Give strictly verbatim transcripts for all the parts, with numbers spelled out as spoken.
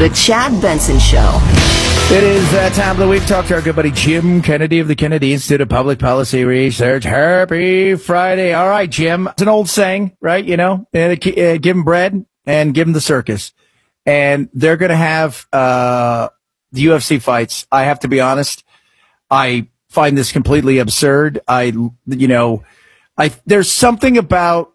The Chad Benson Show. It is that time of the week. Talk to our good buddy Jim Kennedy of the Kennedy Institute of Public Policy Research. Happy Friday. All right, Jim. It's an old saying, right? You know, uh, give him bread and give him the circus. And they're going to have uh, the U F C fights. I have to be honest. I find this completely absurd. I, you know, I there's something about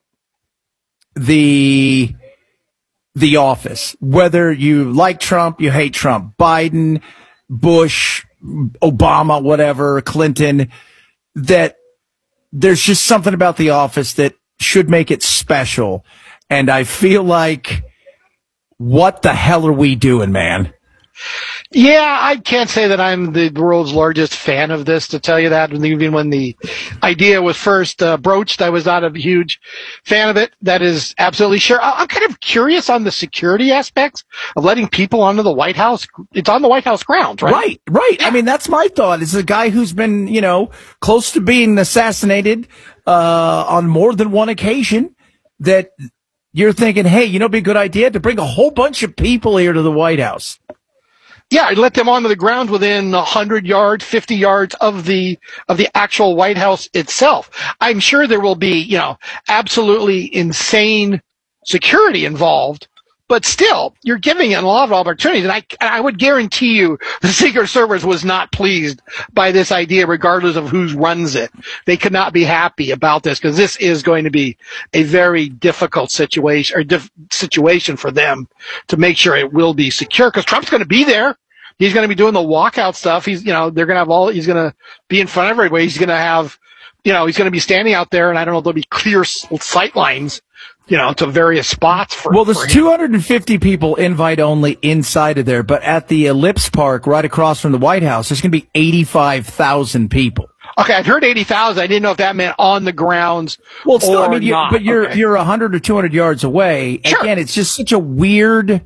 the the office, whether you like Trump, you hate Trump, Biden, Bush, Obama, whatever, Clinton, that there's just something about the office that should make it special. And I feel like, what the hell are we doing, man? Yeah, I can't say that I'm the world's largest fan of this, to tell you that. Even when the idea was first uh, broached, I was not a huge fan of it. That is absolutely sure. I'm kind of curious on the security aspects of letting people onto the White House. It's on the White House grounds, right? Right, right. Yeah. I mean, that's my thought. It's a guy who's been, you know, close to being assassinated uh, on more than one occasion, that you're thinking, hey, you know, it'd be a good idea to bring a whole bunch of people here to the White House. Yeah, I'd let them onto the ground within one hundred yards, fifty yards of the of the actual White House itself. I'm sure there will be, you know, absolutely insane security involved, but still, you're giving it a lot of opportunities. And I, I would guarantee you the Secret Service was not pleased by this idea, regardless of who runs it. They could not be happy about this, because this is going to be a very difficult situation, or dif- situation for them to make sure it will be secure, because Trump's going to be there. He's going to be doing the walkout stuff. He's, you know, they're going to have all, he's going to be in front of everybody. He's going to have, you know, he's going to be standing out there, and I don't know, there'll be clear sight lines, you know, to various spots. For, well, there's for two hundred fifty people invite only inside of there, but at the Ellipse Park right across from the White House, there's going to be eighty-five thousand people. Okay, I'd heard eighty thousand. I didn't know if that meant on the grounds. Well, still, or I mean, you, not. but you're Okay. you're one hundred or two hundred yards away. Sure. Again, it's just such a weird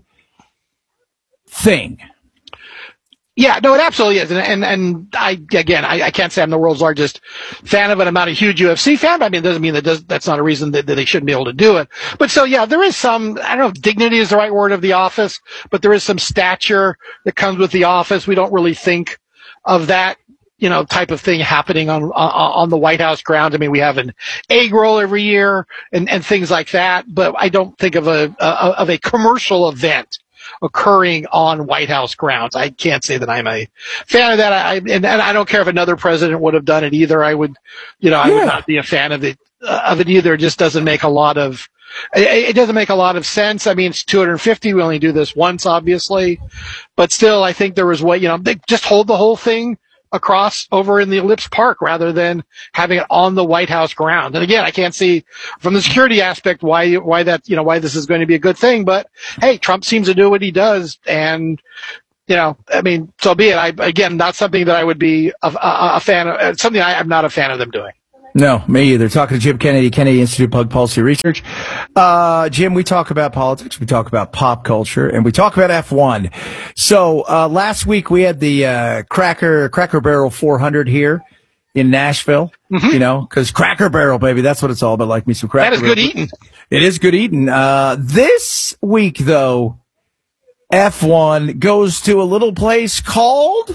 thing. Yeah, no, it absolutely is. And, and, and I, again, I, I can't say I'm the world's largest fan of it. I'm not a huge U F C fan, but I mean, it doesn't mean that does, that's not a reason that, that they shouldn't be able to do it. But so, yeah, there is some, I don't know if dignity is the right word of the office, but there is some stature that comes with the office. We don't really think of that, you know, type of thing happening on, on, on the White House grounds. I mean, we have an egg roll every year and, and things like that, but I don't think of a, a of a commercial event occurring on White House grounds. I can't say that I'm a fan of that. I, and, and I don't care if another president would have done it either. I would, you know, I Yeah. would not be a fan of it, uh, of it either. It just doesn't make a lot of, it, it doesn't make a lot of sense. I mean, it's two hundred fifty. We only do this once, obviously, but still, I think there was what, you know, they just hold the whole thing across over in the Ellipse Park rather than having it on the White House ground. And again, I can't see from the security aspect why, why that, you know, why this is going to be a good thing. But hey, Trump seems to do what he does. And, you know, I mean, so be it. I, again, not something that I would be a, a, a fan of, something I, I'm not a fan of them doing. No, me either. Talking to Jim Kennedy, Kennedy Institute of Public Policy Research. Uh, Jim, we talk about politics, we talk about pop culture, and we talk about F one. So, uh, last week we had the, uh, Cracker, Cracker Barrel four hundred here in Nashville, mm-hmm. you know, cause Cracker Barrel, baby, that's what it's all about. Like me some Cracker That is good Barrel. eating. It is good eating. Uh, this week though, F one goes to a little place called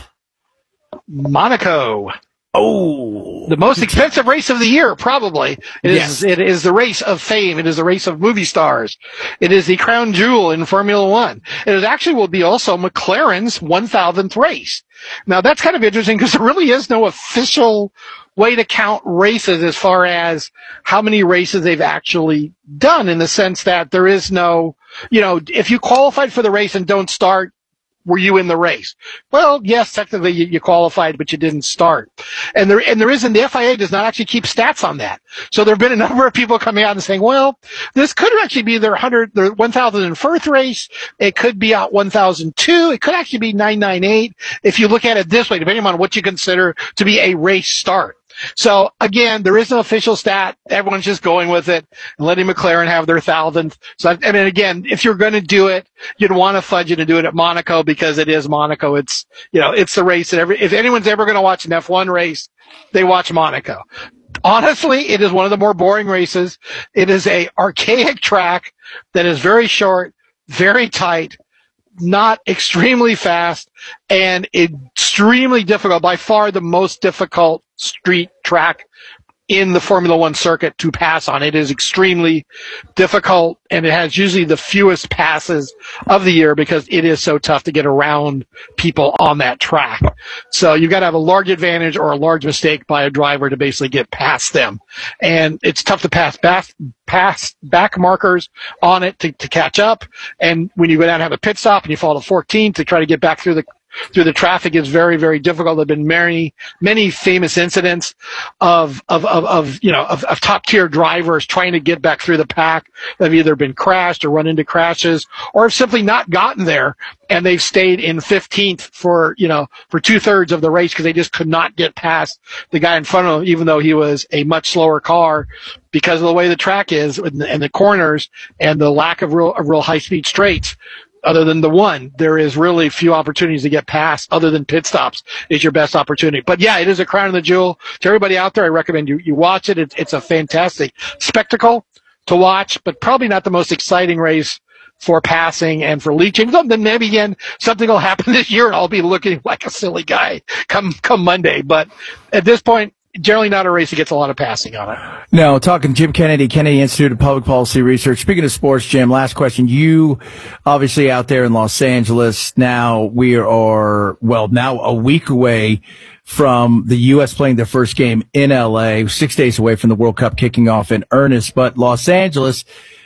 Monaco. Oh, the most expensive race of the year, probably. It yes. is, it is the race of fame. It is the race of movie stars. It is the crown jewel in Formula One. It is actually will be also McLaren's one thousandth race. Now that's kind of interesting because there really is no official way to count races as far as how many races they've actually done, in the sense that there is no, you know, if you qualified for the race and don't start, were you in the race? Well, yes, technically you, you qualified, but you didn't start. And there, and there isn't, the F I A does not actually keep stats on that. So there have been a number of people coming out and saying, well, this could actually be their one hundred, their one thousand first race. It could be out one thousand two. It could actually be nine ninety-eight. If you look at it this way, depending on what you consider to be a race start. So again, there is no official stat. Everyone's just going with it and letting McLaren have their thousandth. So I mean, again, if you're going to do it, you'd want to fudge it and do it at Monaco because it is Monaco. It's, you know, it's the race that every, if anyone's ever going to watch an F one race, they watch Monaco. Honestly, it is one of the more boring races. It is a archaic track that is very short, very tight, not extremely fast and extremely difficult, by far the most difficult street track in the Formula One circuit to pass on. It is extremely difficult, and it has usually the fewest passes of the year because it is so tough to get around people on that track. So you've got to have a large advantage or a large mistake by a driver to basically get past them. And it's tough to pass back, pass back markers on it to, to catch up. And when you go down and have a pit stop and you fall to fourteenth to try to get back through the through the traffic is very, very difficult. There have been many, many famous incidents of, of, of, of you know, of, of top tier drivers trying to get back through the pack that have either been crashed or run into crashes or have simply not gotten there, and they've stayed in fifteenth for, you know, for two thirds of the race because they just could not get past the guy in front of them, even though he was a much slower car, because of the way the track is and the, and the corners and the lack of real, of real high speed straights. Other than the one, there is really few opportunities to get past other than pit stops is your best opportunity. But yeah, it is a crown and the jewel. To everybody out there, I recommend you, you watch it. It's, it's a fantastic spectacle to watch, but probably not the most exciting race for passing and for leaching. Then maybe again, something will happen this year and I'll be looking like a silly guy come, come Monday. But at this point, generally not a race that gets a lot of passing on it. No, talking Jim Kennedy, Kennedy Institute of Public Policy Research. Speaking of sports, Jim, last question. You obviously out there in Los Angeles now. We are, well, now a week away from the U S playing their first game in L A, six days away from the World Cup kicking off in earnest. But Los Angeles,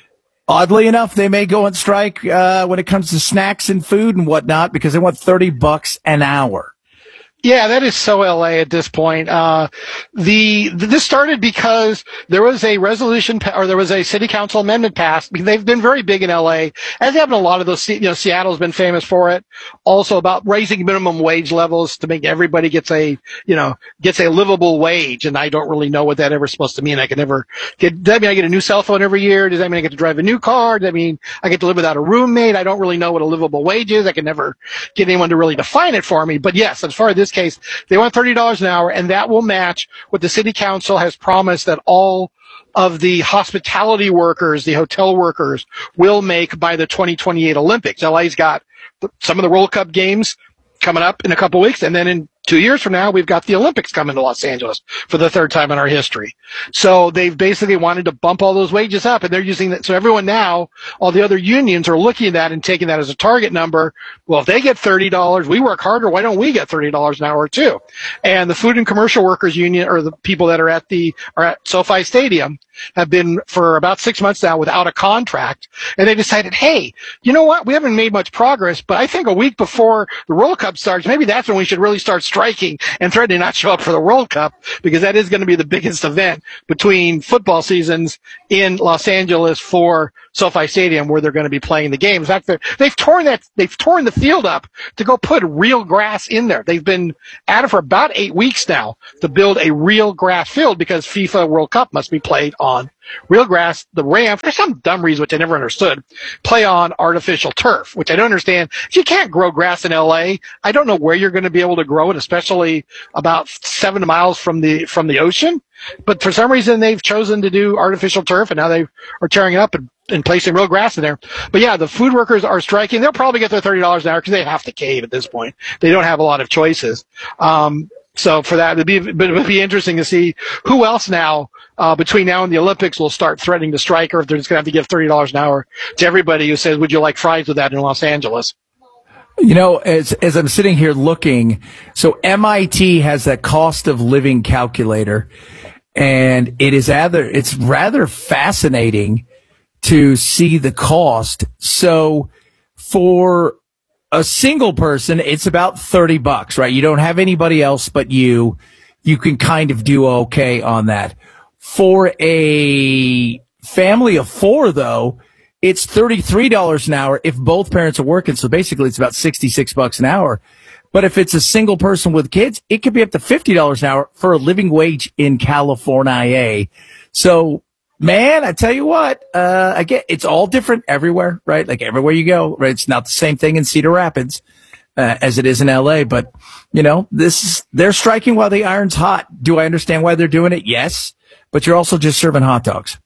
oddly enough, they may go on strike uh, when it comes to snacks and food and whatnot because they want thirty bucks an hour. Yeah, that is so L A at this point. Uh, the, this started because there was a resolution, or there was a city council amendment passed, because they've been very big in L A, as they have in a lot of those, you know, Seattle's been famous for it. Also about raising minimum wage levels to make everybody gets a, you know, gets a livable wage. And I don't really know what that ever supposed to mean. I can never get, does that mean I get a new cell phone every year? Does that mean I get to drive a new car? Does that mean I get to live without a roommate? I don't really know what a livable wage is. I can never get anyone to really define it for me. But yes, as far as this case, they want thirty dollars an hour, and that will match what the city council has promised that all of the hospitality workers, the hotel workers, will make by the twenty twenty-eight Olympics. L A's got some of the World Cup games coming up in a couple weeks, and then in two years from now, we've got the Olympics coming to Los Angeles for the third time in our history. So they've basically wanted to bump all those wages up, and they're using that. So everyone now, all the other unions are looking at that and taking that as a target number. Well, if they get thirty dollars, we work harder. Why don't we get thirty dollars an hour too? And the Food and Commercial Workers Union, or the people that are at the, are at SoFi Stadium, have been for about six months now without a contract. And they decided, hey, you know what? We haven't made much progress, but I think a week before the World Cup starts, maybe that's when we should really start striking and threatening not to show up for the World Cup, because that is going to be the biggest event between football seasons in Los Angeles for SoFi Stadium, where they're going to be playing the games. In fact, they've torn that, they've torn the field up to go put real grass in there. They've been at it for about eight weeks now to build a real grass field because FIFA World Cup must be played on real grass. The Rams, for some dumb reason which I never understood, play on artificial turf, which I don't understand. You can't grow grass in L A. I don't know where you're going to be able to grow it, especially about seven miles from the from the ocean. But for some reason, they've chosen to do artificial turf, and now they are tearing it up and, and placing real grass in there. But yeah, the food workers are striking. They'll probably get their thirty dollars an hour because they have to cave at this point. They don't have a lot of choices. Um, so for that, it'd be, it would be interesting to see who else now, uh, between now and the Olympics, will start threatening to strike, or if they're just going to have to give thirty dollars an hour to everybody who says, would you like fries with that in Los Angeles? You know, as as I'm sitting here looking, so M I T has that cost of living calculator, and it is rather it's rather fascinating to see the cost. So for a single person, it's about thirty bucks, right? You don't have anybody else but you. You can kind of do okay on that. For a family of four, though, it's thirty-three dollars an hour if both parents are working. So basically it's about sixty-six bucks an hour. But if it's a single person with kids, it could be up to fifty dollars an hour for a living wage in California. So, man, I tell you what, uh, again, it's all different everywhere, right? Like everywhere you go, right? It's not the same thing in Cedar Rapids, uh, as it is in L A, but you know, this is, they're striking while the iron's hot. Do I understand why they're doing it? Yes. But you're also just serving hot dogs.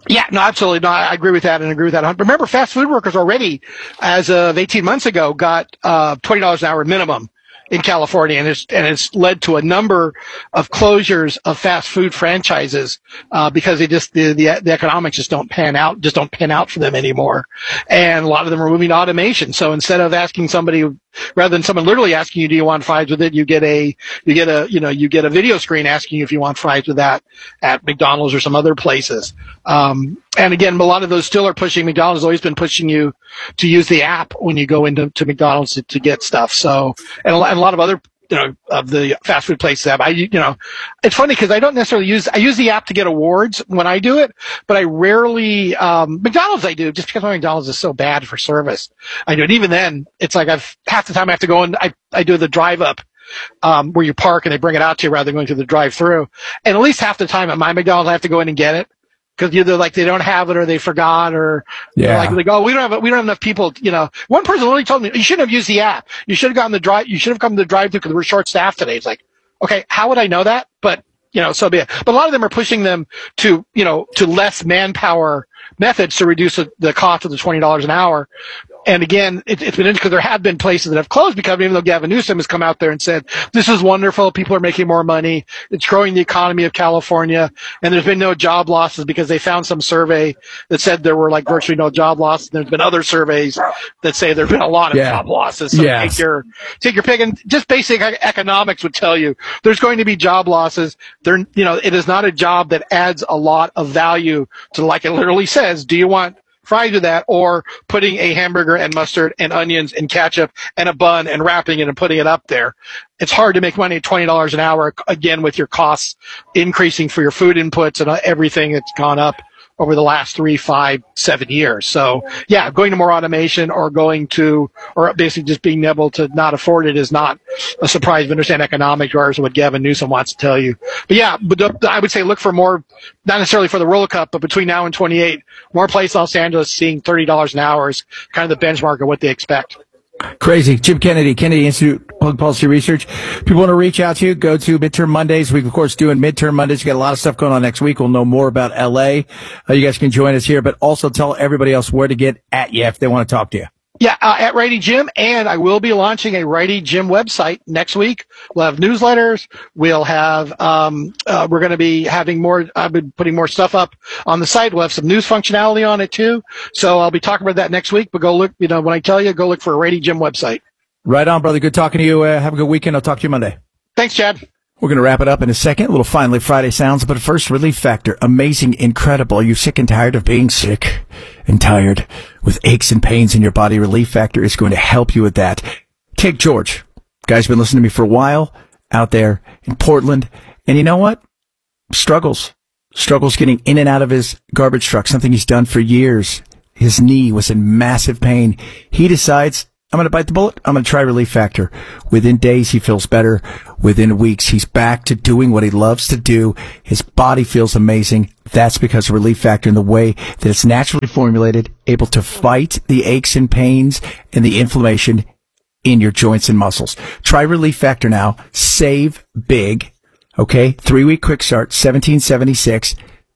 Yeah, no, absolutely. No, I agree with that and agree with that. Remember, fast food workers already, as of eighteen months ago, got uh, twenty dollars an hour minimum in California, and it's and it's led to a number of closures of fast food franchises uh, because they just the, the the economics just don't pan out, just don't pan out for them anymore, and a lot of them are moving to automation. So instead of asking somebody, rather than someone literally asking you, do you want fries with it, you get a you get a you know you get a video screen asking you if you want fries with that at McDonald's or some other places. Um, and again, a lot of those still are pushing. McDonald's has always been pushing you to use the app when you go into to McDonald's to, to get stuff. So, and a, lot, and a lot of other, you know, of the fast food places have. I, you know, it's funny because I don't necessarily use, I use the app to get awards when I do it, but I rarely, um, McDonald's I do just because my McDonald's is so bad for service. I do it. Even then, it's like I've, half the time I have to go and I, I do the drive up. Um, where you park and they bring it out to you rather than going through the drive through. And at least half the time at my McDonald's, I have to go in and get it. Because either like they don't have it or they forgot or yeah. like they go, oh, we don't have we don't have enough people. You know, one person literally told me you shouldn't have used the app. You should have gotten the drive. You should have come to the drive-thru because we're short staffed today. It's like, okay, how would I know that? But you know, so be it. But a lot of them are pushing them to you know to less manpower methods to reduce the, the cost of the twenty dollars an hour. And again, it, it's been interesting because there have been places that have closed because even though Gavin Newsom has come out there and said, this is wonderful, people are making more money, it's growing the economy of California, and there's been no job losses because they found some survey that said there were like virtually no job losses. There's been other surveys that say there have been a lot of yeah. job losses. So yes. take your, take your pick. And just basic economics would tell you there's going to be job losses. There, you know, it is not a job that adds a lot of value to, like it literally says, do you want fries with that, or putting a hamburger and mustard and onions and ketchup and a bun and wrapping it and putting it up there. It's hard to make money at twenty dollars an hour, again, with your costs increasing for your food inputs and everything that's gone up over the last three, five, seven years. So, yeah, going to more automation or going to, or basically just being able to not afford it is not a surprise. We understand economics, regardless of what Gavin Newsom wants to tell you. But yeah, but I would say look for more, not necessarily for the World Cup, but between now and twenty-eight, more places in Los Angeles seeing thirty dollars an hour is kind of the benchmark of what they expect. Crazy. Jim Kennedy, Kennedy Institute Public Policy Research. People want to reach out to you, go to Midterm Mondays. We, of course, doing Midterm Mondays. We got a lot of stuff going on next week. We'll know more about L A. Uh, you guys can join us here, but also tell everybody else where to get at you if they want to talk to you. Yeah, uh, at Righty Jim, and I will be launching a Righty Jim website next week. We'll have newsletters. We'll have, um, uh, we're going to be having more, I've been putting more stuff up on the site. We'll have some news functionality on it too. So I'll be talking about that next week, but go look, you know, when I tell you, go look for a Righty Jim website. Right on, brother. Good talking to you. Uh, have a good weekend. I'll talk to you Monday. Thanks, Chad. We're going to wrap it up in a second. A little Finally Friday sounds, but first, Relief Factor. Amazing, incredible. Are you sick and tired of being sick and tired with aches and pains in your body? Relief Factor is going to help you with that. Take George. Guy's been listening to me for a while out there in Portland. And you know what? Struggles. Struggles getting in and out of his garbage truck, something he's done for years. His knee was in massive pain. He decides, I'm going to bite the bullet. I'm going to try Relief Factor. Within days, he feels better. Within weeks, he's back to doing what he loves to do. His body feels amazing. That's because of Relief Factor and the way that it's naturally formulated, able to fight the aches and pains and the inflammation in your joints and muscles. Try Relief Factor now. Save big. Okay? Three-week quick start, seventeen seventy-six.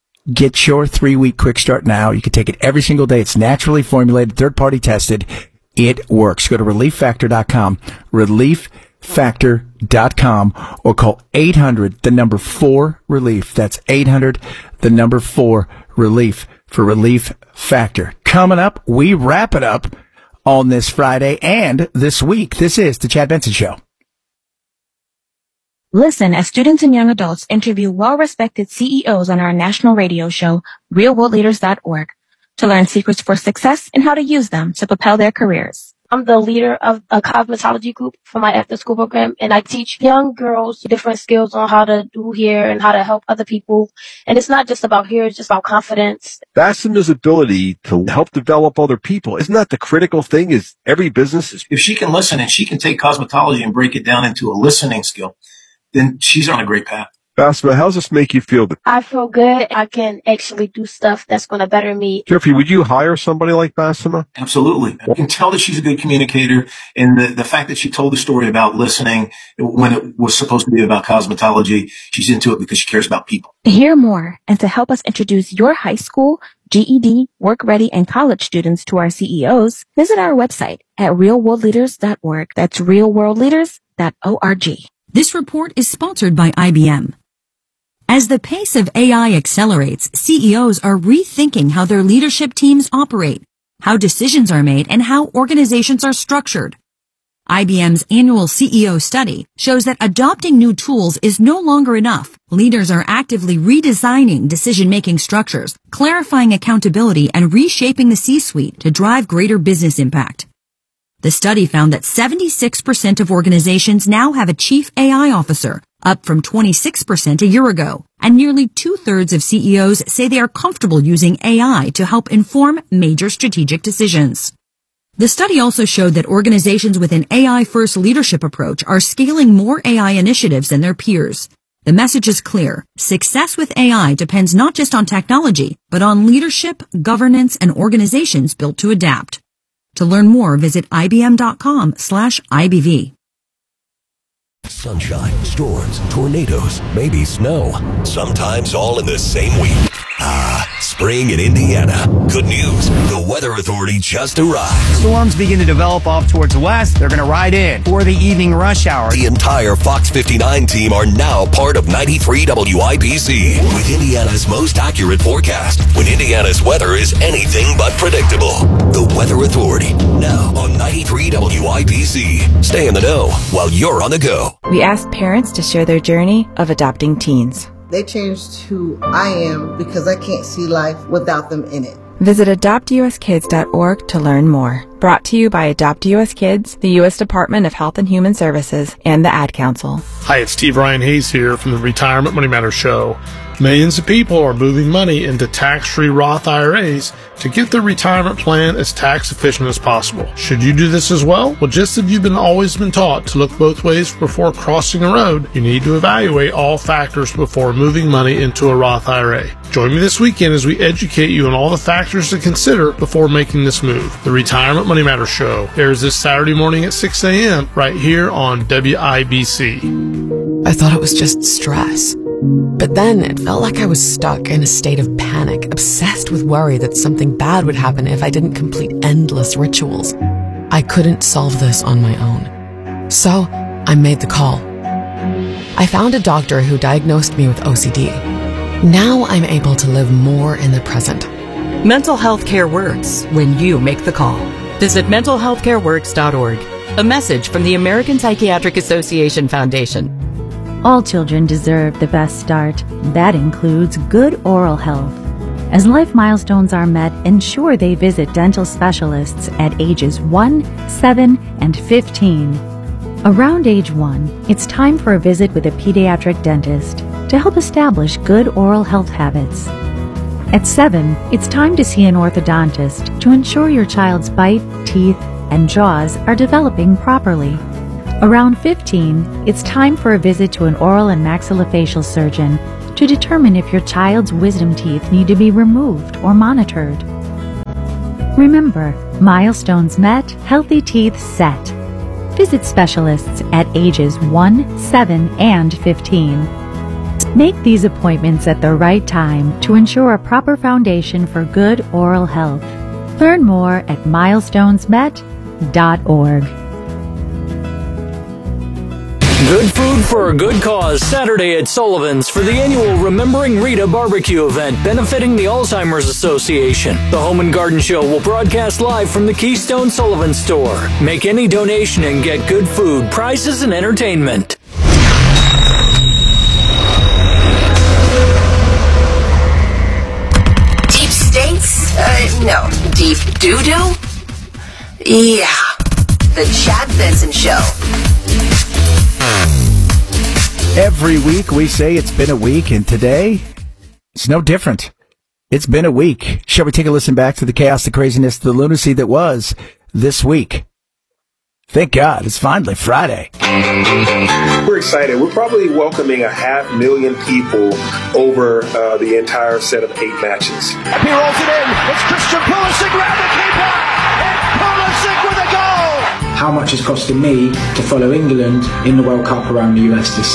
Get your three-week quick start now. You can take it every single day. It's naturally formulated, third-party tested. It works. Go to relief factor dot com, relief factor dot com, or call eight hundred, the number four, relief. That's eight hundred, the number four, relief for Relief Factor. Coming up, we wrap it up on this Friday and this week. This is the Chad Benson Show. Listen as students and young adults interview well-respected C E Os on our national radio show, real world leaders dot org. To learn secrets for success and how to use them to propel their careers. I'm the leader of a cosmetology group for my after-school program, and I teach young girls different skills on how to do hair and how to help other people. And it's not just about hair, it's just about confidence. Bassemer's ability to help develop other people, isn't that the critical thing? Is every business is... If she can listen and she can take cosmetology and break it down into a listening skill, then she's on a great path. Basma, how does this make you feel? I feel good. I can actually do stuff that's going to better me. Jeffrey, would you hire somebody like Basma? Absolutely. You can tell that she's a good communicator, and the, the fact that she told the story about listening when it was supposed to be about cosmetology, she's into it because she cares about people. To hear more and to help us introduce your high school, G E D, work ready, and college students to our C E Os, visit our website at real world leaders dot org. That's real world leaders dot org. This report is sponsored by I B M. As the pace of A I accelerates, C E Os are rethinking how their leadership teams operate, how decisions are made, and how organizations are structured. I B M's annual C E O study shows that adopting new tools is no longer enough. Leaders are actively redesigning decision-making structures, clarifying accountability, and reshaping the C-suite to drive greater business impact. The study found that seventy-six percent of organizations now have a chief A I officer, up from twenty-six percent a year ago, and nearly two-thirds of C E Os say they are comfortable using A I to help inform major strategic decisions. The study also showed that organizations with an A I-first leadership approach are scaling more A I initiatives than their peers. The message is clear. Success with A I depends not just on technology, but on leadership, governance, and organizations built to adapt. To learn more, visit ibm.com slash IBV. Sunshine, storms, tornadoes, maybe snow. Sometimes all in the same week. Ah, spring in Indiana. Good news. The Weather Authority just arrived. Storms begin to develop off towards the west. They're going to ride in for the evening rush hour. The entire Fox fifty-nine team are now part of ninety-three W I B C with Indiana's most accurate forecast when Indiana's weather is anything but predictable. The Weather Authority, now on ninety-three W I B C. Stay in the know while you're on the go. We asked parents to share their journey of adopting teens. They changed who I am because I can't see life without them in it. Visit adopt u s kids dot org to learn more. Brought to you by Adopt U S Kids, the U S Department of Health and Human Services, and the Ad Council. Hi, it's Steve Ryan Hayes here from the Retirement Money Matters Show. Millions of people are moving money into tax-free Roth I R As to get their retirement plan as tax efficient as possible. Should you do this as well? Well, just as you've been always been taught to look both ways before crossing a road, you need to evaluate all factors before moving money into a Roth I R A. Join me this weekend as we educate you on all the factors to consider before making this move. The Retirement Money Matters Show airs this Saturday morning at six a.m. right here on W I B C. I thought it was just stress. But then it felt like I was stuck in a state of panic, obsessed with worry that something bad would happen if I didn't complete endless rituals. I couldn't solve this on my own. So I made the call. I found a doctor who diagnosed me with O C D. Now I'm able to live more in the present. Mental health care works when you make the call. Visit mental health care works dot org. A message from the American Psychiatric Association Foundation. All children deserve the best start. That includes good oral health. As life milestones are met, ensure they visit dental specialists at ages one, seven, and fifteen. Around age one, it's time for a visit with a pediatric dentist to help establish good oral health habits. At seven, it's time to see an orthodontist to ensure your child's bite, teeth, and jaws are developing properly. Around fifteen, it's time for a visit to an oral and maxillofacial surgeon to determine if your child's wisdom teeth need to be removed or monitored. Remember, milestones met, healthy teeth set. Visit specialists at ages one, seven, and fifteen. Make these appointments at the right time to ensure a proper foundation for good oral health. Learn more at milestones met dot org. Good food for a good cause Saturday at Sullivan's for the annual Remembering Rita barbecue event benefiting the Alzheimer's Association. The Home and Garden Show will broadcast live from the Keystone Sullivan store. Make any donation and get good food, prizes, and entertainment. Deep states? Uh, no. Deep doo-doo? Yeah. The Chad Benson Show. Every week we say it's been a week, and today it's no different. It's been a week. Shall we take a listen back to the chaos, the craziness, the lunacy that was this week? Thank God, it's finally Friday. We're excited. We're probably welcoming a half million people over uh, the entire set of eight matches. He rolls it in. It's Christian Pulisic round the keeper. It's Pulisic with a goal. How much it's costing me to follow England in the World Cup around the U S this